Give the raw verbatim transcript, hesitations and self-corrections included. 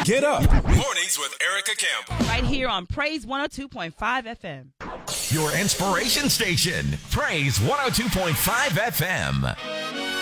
Get up. Mornings with Erica Campbell. Right here on Praise one oh two point five F M. Your inspiration station, Praise one oh two point five F M.